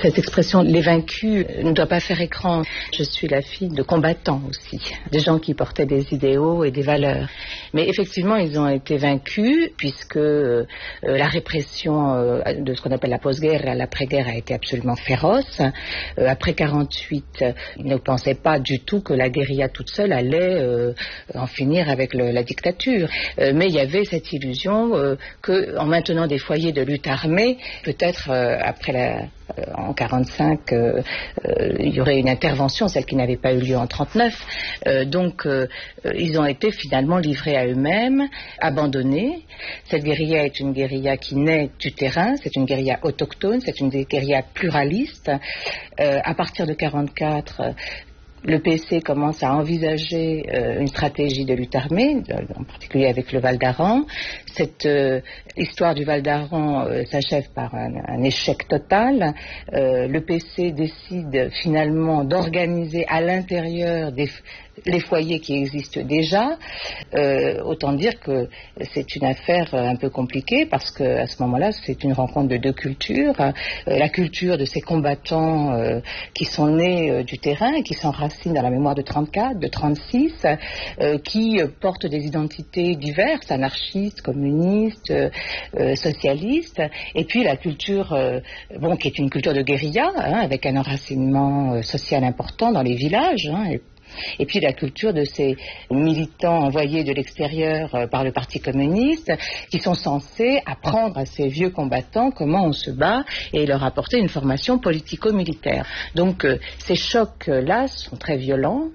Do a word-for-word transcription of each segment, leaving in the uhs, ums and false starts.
Cette expression, les vaincus, ne doit pas faire écran. Je suis la fille de combattants aussi, des gens qui portaient des idéaux et des valeurs. Mais effectivement, ils ont été vaincus puisque euh, la répression euh, de ce qu'on appelle la post-guerre et l'après-guerre a été absolument féroce. Euh, après quarante-huit, ils ne pensaient pas du tout que la guérilla toute seule allait euh, en finir avec le, la dictature. Euh, mais il y avait cette illusion euh, qu'en maintenant des foyers de lutte armée, peut-être euh, après la... en quarante-cinq, euh, euh, il y aurait une intervention, celle qui n'avait pas eu lieu en trente-neuf. Euh, donc, euh, ils ont été finalement livrés à eux-mêmes, abandonnés. Cette guérilla est une guérilla qui naît du terrain, c'est une guérilla autochtone, c'est une guérilla pluraliste. Euh, à partir de quarante-quatre, le P C commence à envisager euh, une stratégie de lutte armée, en particulier avec le Val d'Aran. Cette euh, histoire du Val d'Aran euh, s'achève par un, un échec total. Euh, le P C décide finalement d'organiser à l'intérieur des, les foyers qui existent déjà. Euh, autant dire que c'est une affaire un peu compliquée parce qu'à ce moment-là, c'est une rencontre de deux cultures. Euh, la culture de ces combattants euh, qui sont nés euh, du terrain et qui s'enracinent dans la mémoire de trente-quatre, de trente-six, euh, qui euh, portent des identités diverses, anarchistes, communistes, euh, euh, socialistes, et puis la culture, euh, bon, qui est une culture de guérilla, hein, avec un enracinement euh, social important dans les villages, hein, et Et puis la culture de ces militants envoyés de l'extérieur euh, par le Parti communiste qui sont censés apprendre à ces vieux combattants comment on se bat et leur apporter une formation politico-militaire. Donc euh, ces chocs-là sont très violents.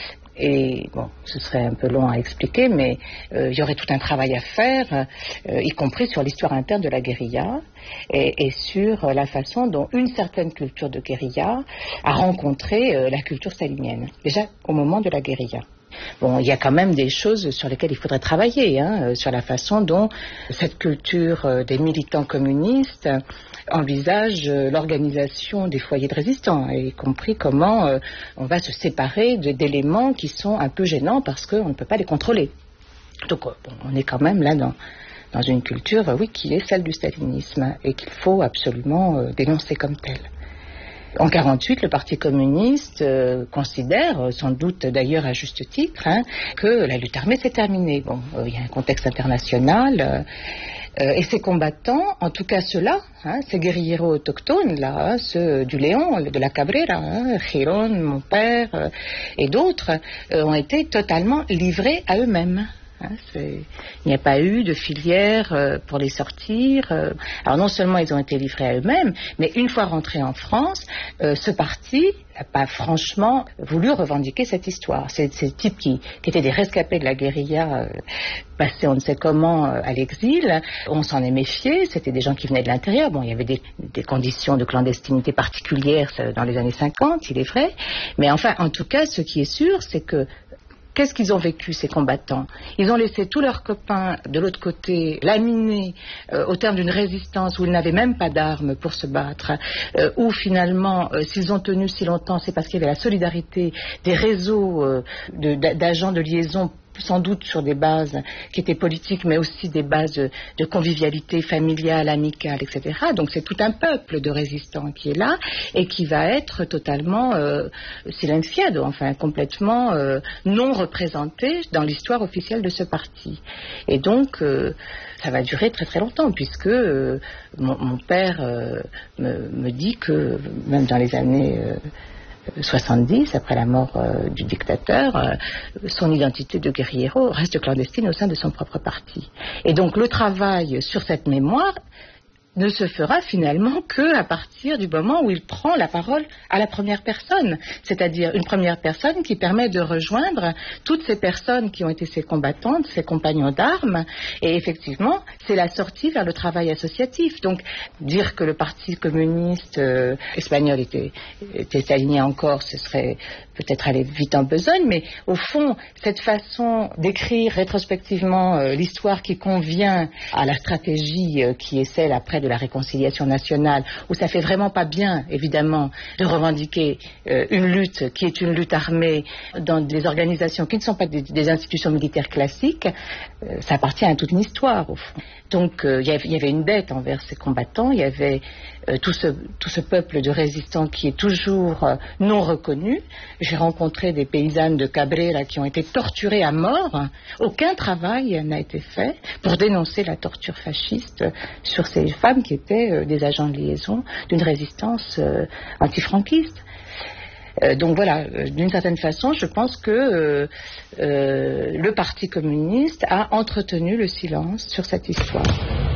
Et bon, ce serait un peu long à expliquer, mais euh, il y aurait tout un travail à faire, euh, y compris sur l'histoire interne de la guérilla et, et sur euh, la façon dont une certaine culture de guérilla a rencontré euh, la culture stalinienne, déjà au moment de la guérilla. Bon, il y a quand même des choses sur lesquelles il faudrait travailler, hein, sur la façon dont cette culture euh, des militants communistes envisage euh, l'organisation des foyers de résistants, y compris comment euh, on va se séparer de, d'éléments qui sont un peu gênants parce qu'on ne peut pas les contrôler. Donc, euh, bon, on est quand même là dans, dans une culture, euh, oui, qui est celle du stalinisme et qu'il faut absolument euh, dénoncer comme telle. En quarante-huit, le Parti communiste euh, considère, sans doute d'ailleurs à juste titre, hein, que la lutte armée s'est terminée. Bon, euh, il y a un contexte international, euh, euh, et ces combattants, en tout cas ceux-là, hein, ces guérilleros autochtones, là, hein, ceux du Léon, de la Cabrera, hein, Giron, mon père, euh, et d'autres, euh, ont été totalement livrés à eux-mêmes. Hein, c'est... Il n'y a pas eu de filière euh, pour les sortir. Euh... Alors non seulement ils ont été livrés à eux-mêmes, mais une fois rentrés en France, euh, ce parti n'a pas franchement voulu revendiquer cette histoire. C'est ces types qui, qui étaient des rescapés de la guérilla, euh, passés on ne sait comment euh, à l'exil. On s'en est méfié, c'était des gens qui venaient de l'intérieur. Bon, il y avait des, des conditions de clandestinité particulières dans les années cinquante, il est vrai. Mais enfin, en tout cas, ce qui est sûr, c'est que qu'est-ce qu'ils ont vécu, ces combattants? Ils ont laissé tous leurs copains de l'autre côté laminer euh, au terme d'une résistance où ils n'avaient même pas d'armes pour se battre, euh, où finalement, euh, s'ils ont tenu si longtemps, c'est parce qu'il y avait la solidarité des réseaux euh, de, d'agents de liaison, sans doute sur des bases qui étaient politiques, mais aussi des bases de, de convivialité familiale, amicale, et cetera. Donc c'est tout un peuple de résistants qui est là et qui va être totalement euh, silenciado, enfin complètement euh, non représenté dans l'histoire officielle de ce parti. Et donc euh, ça va durer très très longtemps, puisque euh, mon, mon père euh, me, me dit que même dans les années euh, soixante-dix, après la mort euh, du dictateur, euh, son identité de guerriero reste clandestine au sein de son propre parti. Et donc le travail sur cette mémoire ne se fera finalement qu'à partir du moment où il prend la parole à la première personne, c'est-à-dire une première personne qui permet de rejoindre toutes ces personnes qui ont été ses combattantes, ses compagnons d'armes, et effectivement, c'est la sortie vers le travail associatif. Donc, dire que le Parti communiste euh, espagnol était, était aligné encore, ce serait peut-être aller vite en besogne, mais au fond, cette façon d'écrire rétrospectivement euh, l'histoire qui convient à la stratégie euh, qui est celle après de la réconciliation nationale, où ça fait vraiment pas bien, évidemment, de revendiquer euh, une lutte qui est une lutte armée dans des organisations qui ne sont pas des, des institutions militaires classiques, euh, ça appartient à toute une histoire, au fond. Donc, il euh, y, y avait une dette envers ces combattants, il y avait euh, tout, ce, tout ce peuple de résistants qui est toujours euh, non reconnu. J'ai rencontré des paysannes de Cabrera qui ont été torturées à mort. Aucun travail n'a été fait pour dénoncer la torture fasciste sur ces femmes qui étaient euh, des agents de liaison d'une résistance euh, antifranquiste. Euh, donc voilà, euh, d'une certaine façon, je pense que euh, euh, le Parti communiste a entretenu le silence sur cette histoire.